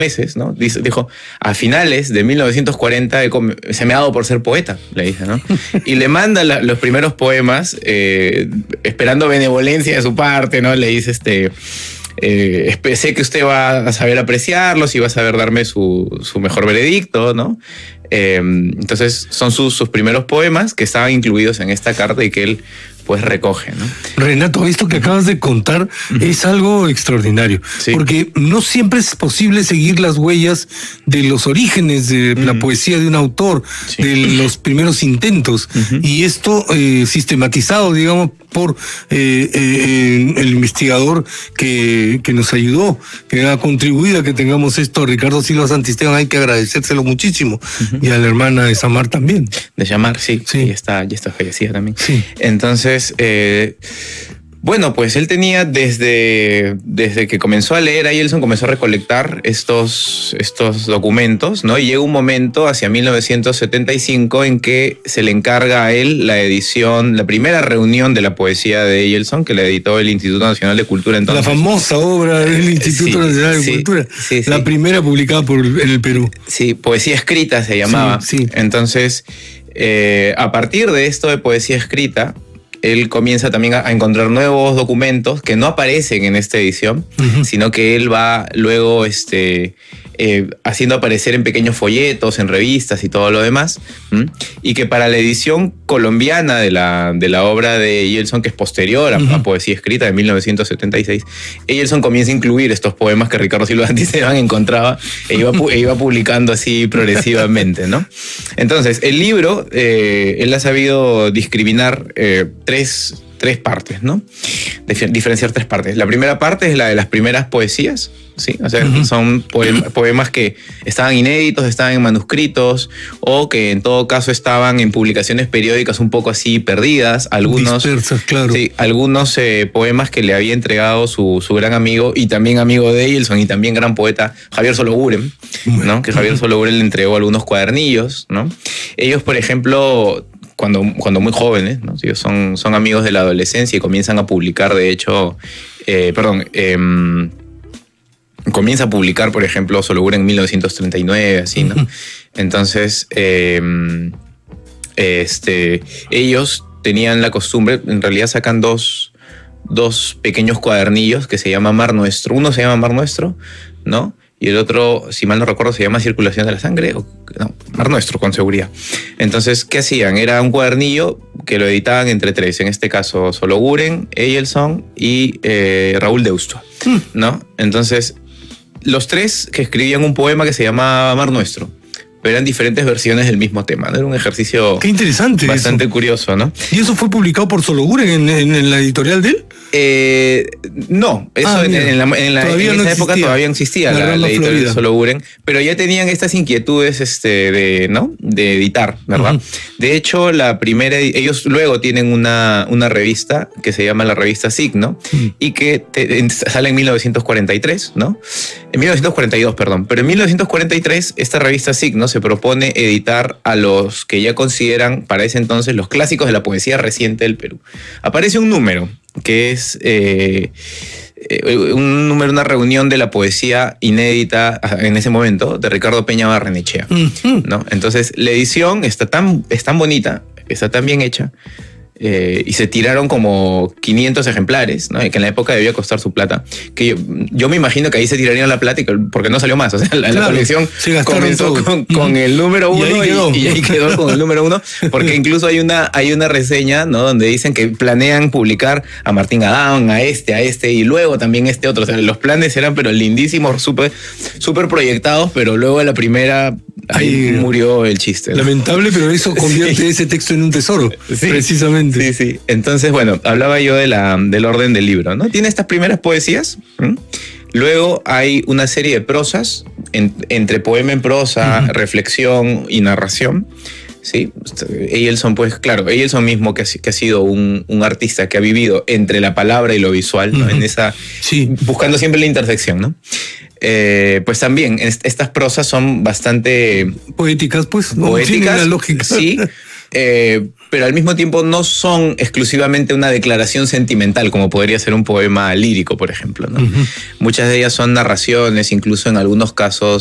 meses, ¿no? Dijo, a finales de 1940 se me ha dado por ser poeta, le dice, ¿no? Y le manda los primeros poemas, esperando benevolencia de su parte, ¿no? Le dice, sé que usted va a saber apreciarlos y va a saber darme su mejor veredicto, ¿no? Entonces son sus primeros poemas que estaban incluidos en esta carta y que él pues recoge, ¿no? Renato, esto que acabas de contar es algo extraordinario, sí, porque no siempre es posible seguir las huellas de los orígenes de la poesía de un autor, sí, de los primeros intentos, y esto sistematizado, digamos, por el investigador que nos ayudó, que ha contribuido a que tengamos esto, Ricardo Silva Santisteban, hay que agradecérselo muchísimo, y a la hermana de Samar también. De Samar, sí, ya está fallecida también. Sí. Entonces, bueno, pues él tenía desde que comenzó a leer a Yeltsin, comenzó a recolectar estos documentos, ¿no? Y llega un momento hacia 1975 en que se le encarga a él la edición, la primera reunión de la poesía de Yeltsin, que la editó el Instituto Nacional de Cultura entonces. La famosa obra del Instituto Nacional de Cultura, la primera publicada en el Perú. Sí, poesía escrita se llamaba. Sí. Entonces, a partir de esto de poesía escrita, él comienza también a encontrar nuevos documentos que no aparecen en esta edición, sino que él va luego haciendo aparecer en pequeños folletos, en revistas y todo lo demás, y que para la edición colombiana de la obra de Yeltsin, que es posterior a poesía escrita de 1976, Yeltsin comienza a incluir estos poemas que Ricardo Silva Santisteban encontraba e iba publicando así progresivamente, ¿no? Entonces, el libro, él ha sabido discriminar tres partes, ¿no? Diferenciar tres partes. La primera parte es la de las primeras poesías, ¿sí? O sea, son poemas que estaban inéditos, estaban en manuscritos, o que en todo caso estaban en publicaciones periódicas un poco así perdidas. Algunos, dispersas, claro. Sí, algunos poemas que le había entregado su gran amigo, y también amigo de Yeltsin, y también gran poeta, Javier Sologuren, ¿no? Que Javier Sologuren le entregó algunos cuadernillos, ¿no? Ellos, por ejemplo, cuando muy jóvenes, ¿no? Ellos son amigos de la adolescencia y comienzan a publicar, de hecho, comienza a publicar, por ejemplo, Sologuren en 1939, así, ¿no? Entonces, ellos tenían la costumbre, en realidad sacan dos pequeños cuadernillos que se llaman Mar Nuestro. Uno se llama Mar Nuestro, ¿no? Y el otro, si mal no recuerdo, se llama Circulación de la Sangre. No, Mar Nuestro, con seguridad. Entonces, ¿qué hacían? Era un cuadernillo que lo editaban entre tres. En este caso, Sologuren, Yeltsin y Raúl Deusto, ¿no? Entonces, los tres que escribían un poema que se llamaba Mar Nuestro, pero eran diferentes versiones del mismo tema, ¿no? Era un ejercicio... Qué interesante. Bastante curioso, ¿no? ¿Y eso fue publicado por Sologuren en la editorial de él? No, eso en esa época todavía no existía la editorial de Sologuren, pero ya tenían estas inquietudes de editar, ¿verdad? De hecho, ellos luego tienen una revista que se llama la revista SIG, ¿no? Y que sale en 1943, ¿no? En 1942, perdón. Pero en 1943 esta revista SIG, ¿no? Se propone editar a los que ya consideran para ese entonces los clásicos de la poesía reciente del Perú. Aparece un número que es una reunión de la poesía inédita en ese momento de Ricardo Peña Barrenechea, ¿no? Entonces la edición es tan bonita, está tan bien hecha, y se tiraron como 500 ejemplares, ¿no? Que en la época debía costar su plata, que yo me imagino que ahí se tirarían la plata porque no salió más. O sea, la colección comenzó con el número uno y ahí quedó con el número uno, porque incluso hay una reseña, ¿no? Donde dicen que planean publicar a Martín Adán, a este y luego también este otro. O sea, los planes eran pero lindísimos, súper proyectados, pero luego a la primera ahí murió el chiste, ¿no? Lamentable, pero eso convierte ese texto en un tesoro, precisamente. Sí. Entonces, bueno, hablaba yo del orden del libro, ¿no? Tiene estas primeras poesías. Luego hay una serie de prosas, entre poema en prosa, reflexión y narración. Sí, Yeltsin, pues claro, Yeltsin mismo que ha sido un artista que ha vivido entre la palabra y lo visual, ¿no? En esa, buscando siempre la intersección, ¿no? Pues también estas prosas son bastante poéticas, pues, poéticas, la lógica. Sí, pero al mismo tiempo no son exclusivamente una declaración sentimental, como podría ser un poema lírico, por ejemplo, ¿no? Muchas de ellas son narraciones, incluso en algunos casos